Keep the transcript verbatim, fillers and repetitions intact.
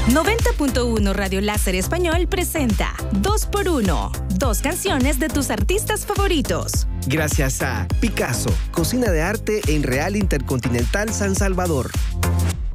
noventa punto uno Radio Láser Español presenta dos por uno, dos canciones de tus artistas favoritos. Gracias a Picasso, cocina de arte en Real Intercontinental San Salvador.